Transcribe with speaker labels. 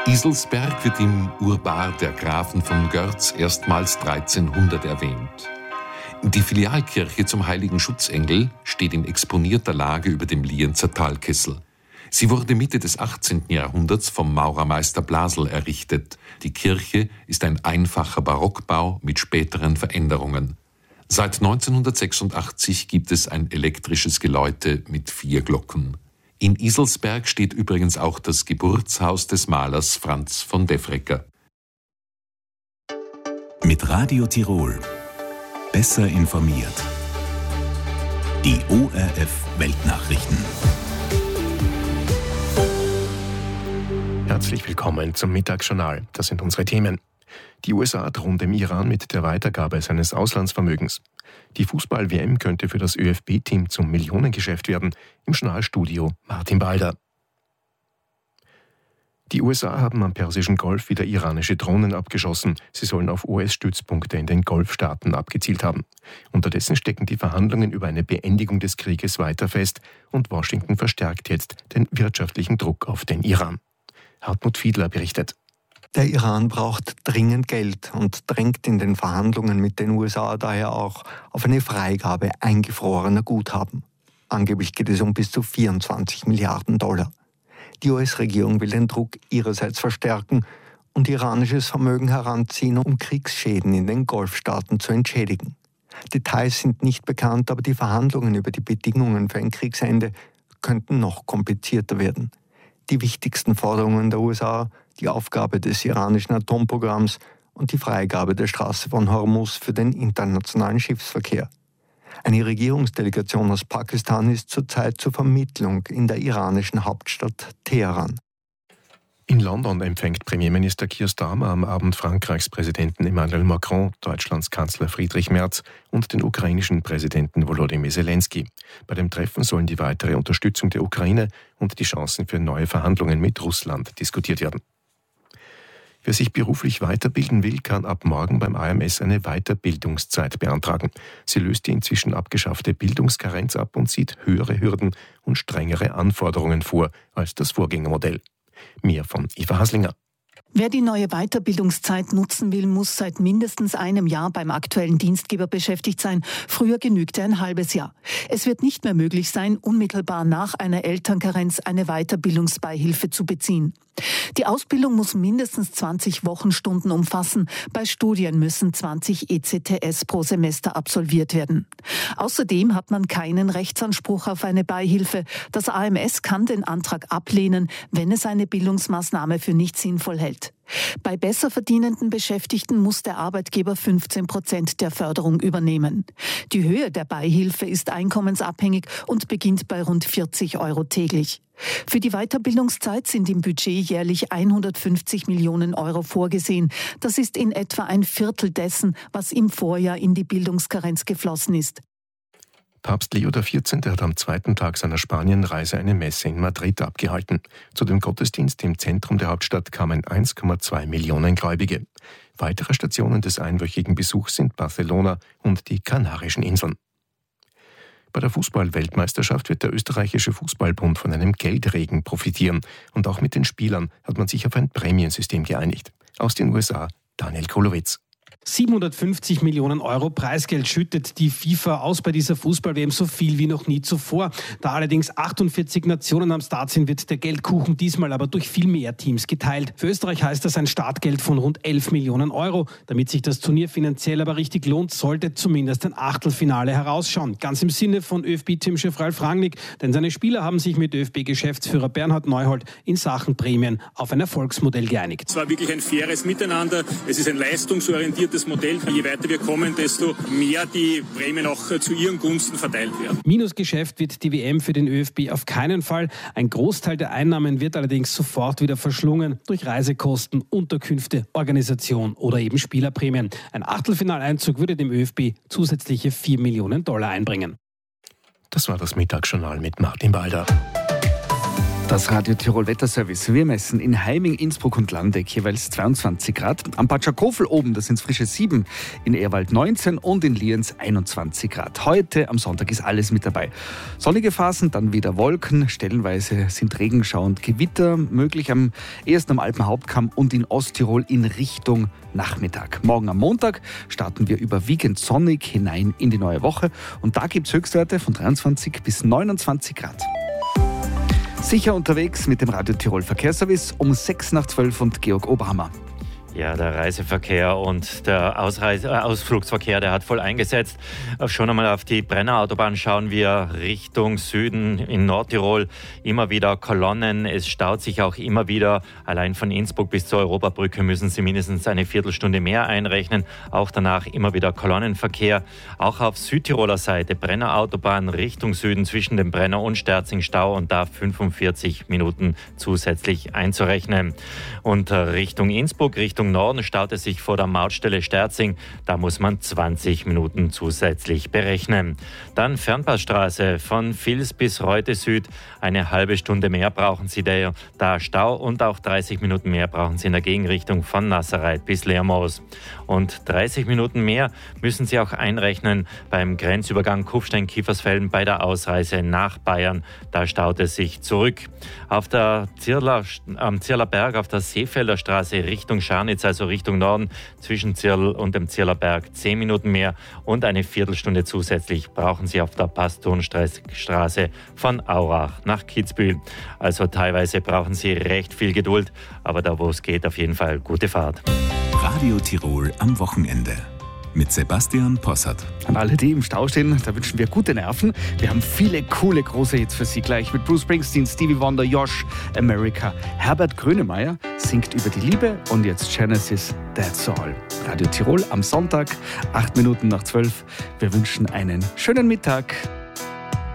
Speaker 1: Iselsberg wird im Urbar der Grafen von Görz erstmals 1300 erwähnt. Die Filialkirche zum Heiligen Schutzengel steht in exponierter Lage über dem Lienzer Talkessel. Sie wurde Mitte des 18. Jahrhunderts vom Maurermeister Blasel errichtet. Die Kirche ist ein einfacher Barockbau mit späteren Veränderungen. Seit 1986 gibt es ein elektrisches Geläute mit 4 Glocken. In Iselsberg steht übrigens auch das Geburtshaus des Malers Franz von Defregger.
Speaker 2: Mit Radio Tirol. Besser informiert. Die ORF Weltnachrichten.
Speaker 3: Herzlich willkommen zum Mittagsjournal. Das sind unsere Themen. Die USA drohen dem Iran mit der Weitergabe seines Auslandsvermögens. Die Fußball-WM könnte für das ÖFB-Team zum Millionengeschäft werden. Im Journalstudio Martin Balder. Die USA haben am Persischen Golf wieder iranische Drohnen abgeschossen. Sie sollen auf US-Stützpunkte in den Golfstaaten abgezielt haben. Unterdessen stecken die Verhandlungen über eine Beendigung des Krieges weiter fest und Washington verstärkt jetzt den wirtschaftlichen Druck auf den Iran. Hartmut Fiedler berichtet.
Speaker 4: Der Iran braucht dringend Geld und drängt in den Verhandlungen mit den USA daher auch auf eine Freigabe eingefrorener Guthaben. Angeblich geht es um bis zu 24 Milliarden $. Die US-Regierung will den Druck ihrerseits verstärken und iranisches Vermögen heranziehen, um Kriegsschäden in den Golfstaaten zu entschädigen. Details sind nicht bekannt, aber die Verhandlungen über die Bedingungen für ein Kriegsende könnten noch komplizierter werden. Die wichtigsten Forderungen der USA, die Aufgabe des iranischen Atomprogramms und die Freigabe der Straße von Hormuz für den internationalen Schiffsverkehr. Eine Regierungsdelegation aus Pakistan ist zurzeit zur Vermittlung in der iranischen Hauptstadt Teheran.
Speaker 3: In London empfängt Premierminister Keir Starmer am Abend Frankreichs Präsidenten Emmanuel Macron, Deutschlands Kanzler Friedrich Merz und den ukrainischen Präsidenten Volodymyr Zelensky. Bei dem Treffen sollen die weitere Unterstützung der Ukraine und die Chancen für neue Verhandlungen mit Russland diskutiert werden. Wer sich beruflich weiterbilden will, kann ab morgen beim AMS eine Weiterbildungszeit beantragen. Sie löst die inzwischen abgeschaffte Bildungskarenz ab und sieht höhere Hürden und strengere Anforderungen vor als das Vorgängermodell. Mehr von Eva Haslinger.
Speaker 5: Wer die neue Weiterbildungszeit nutzen will, muss seit mindestens einem Jahr beim aktuellen Dienstgeber beschäftigt sein. Früher genügte ein halbes Jahr. Es wird nicht mehr möglich sein, unmittelbar nach einer Elternkarenz eine Weiterbildungsbeihilfe zu beziehen. Die Ausbildung muss mindestens 20 Wochenstunden umfassen. Bei Studien müssen 20 ECTS pro Semester absolviert werden. Außerdem hat man keinen Rechtsanspruch auf eine Beihilfe. Das AMS kann den Antrag ablehnen, wenn es eine Bildungsmaßnahme für nicht sinnvoll hält. Bei besser verdienenden Beschäftigten muss der Arbeitgeber 15% der Förderung übernehmen. Die Höhe der Beihilfe ist einkommensabhängig und beginnt bei rund 40 € täglich. Für die Weiterbildungszeit sind im Budget jährlich 150 Millionen € vorgesehen. Das ist in etwa ein Viertel dessen, was im Vorjahr in die Bildungskarenz geflossen ist.
Speaker 3: Papst Leo XIV. Hat am zweiten Tag seiner Spanienreise eine Messe in Madrid abgehalten. Zu dem Gottesdienst im Zentrum der Hauptstadt kamen 1,2 Millionen Gläubige. Weitere Stationen des einwöchigen Besuchs sind Barcelona und die Kanarischen Inseln. Bei der Fußball-Weltmeisterschaft wird der österreichische Fußballbund von einem Geldregen profitieren. Und auch mit den Spielern hat man sich auf ein Prämiensystem geeinigt. Aus den USA Daniel Kolowitz.
Speaker 6: 750 Millionen € Preisgeld schüttet die FIFA aus bei dieser Fußball-WM, so viel wie noch nie zuvor. Da allerdings 48 Nationen am Start sind, wird der Geldkuchen diesmal aber durch viel mehr Teams geteilt. Für Österreich heißt das ein Startgeld von rund 11 Millionen €. Damit sich das Turnier finanziell aber richtig lohnt, sollte zumindest ein Achtelfinale herausschauen. Ganz im Sinne von ÖFB-Teamchef Ralf Rangnick, denn seine Spieler haben sich mit ÖFB-Geschäftsführer Bernhard Neuhold in Sachen Prämien auf ein Erfolgsmodell geeinigt.
Speaker 7: Es war wirklich ein faires Miteinander. Es ist ein leistungsorientiertes Modell. Je weiter wir kommen, desto mehr die Prämien auch zu ihren Gunsten verteilt werden.
Speaker 6: Minusgeschäft wird die WM für den ÖFB auf keinen Fall. Ein Großteil der Einnahmen wird allerdings sofort wieder verschlungen durch Reisekosten, Unterkünfte, Organisation oder eben Spielerprämien. Ein Achtelfinaleinzug würde dem ÖFB zusätzliche 4 Millionen $ einbringen.
Speaker 3: Das war das Mittagsjournal mit Martin Balder.
Speaker 8: Das Radio Tirol Wetterservice. Wir messen in Heiming, Innsbruck und Landeck jeweils 22 Grad. Am Patschakofel oben, das sind frische 7, in Ehrwald 19 und in Lienz 21 Grad. Heute am Sonntag ist alles mit dabei. Sonnige Phasen, dann wieder Wolken. Stellenweise sind Regenschauer und Gewitter möglich, erst am Alpenhauptkamm und in Osttirol in Richtung Nachmittag. Morgen am Montag starten wir überwiegend sonnig hinein in die neue Woche. Und da gibt es Höchstwerte von 23 bis 29 Grad. Sicher unterwegs mit dem Radio Tirol Verkehrsservice um 6:12 und Georg Oberhammer.
Speaker 9: Ja, der Reiseverkehr und der Ausflugsverkehr, der hat voll eingesetzt. Schon einmal auf die Brennerautobahn schauen wir Richtung Süden in Nordtirol. Immer wieder Kolonnen, es staut sich auch immer wieder. Allein von Innsbruck bis zur Europabrücke müssen Sie mindestens eine Viertelstunde mehr einrechnen. Auch danach immer wieder Kolonnenverkehr. Auch auf Südtiroler Seite Brennerautobahn Richtung Süden zwischen dem Brenner und Sterzing Stau und da 45 Minuten zusätzlich einzurechnen. Und Richtung Innsbruck, Richtung Norden staut es sich vor der Mautstelle Sterzing. Da muss man 20 Minuten zusätzlich berechnen. Dann Fernpassstraße von Vils bis Reute Süd. Eine halbe Stunde mehr brauchen Sie da Stau und auch 30 Minuten mehr brauchen Sie in der Gegenrichtung von Nasserreit bis Lermoos. Und 30 Minuten mehr müssen Sie auch einrechnen beim Grenzübergang Kufstein-Kiefersfelden bei der Ausreise nach Bayern. Da staut es sich zurück. Am Zirler Berg auf der Seefelder Straße Richtung Scharnitz, also Richtung Norden, zwischen Zirl und dem Zirler Berg 10 Minuten mehr und eine Viertelstunde zusätzlich brauchen Sie auf der Passturnstraße von Aurach nach Kitzbühel. Also teilweise brauchen Sie recht viel Geduld, aber da wo es geht, auf jeden Fall gute Fahrt.
Speaker 2: Radio Tirol am Wochenende. Mit Sebastian Possart.
Speaker 8: An alle, die im Stau stehen, da wünschen wir gute Nerven. Wir haben viele coole, große Hits für Sie gleich mit Bruce Springsteen, Stevie Wonder, Josh, America. Herbert Grönemeyer singt über die Liebe und jetzt Genesis, That's All. Radio Tirol am Sonntag, 8 Minuten nach 12. Wir wünschen einen schönen Mittag.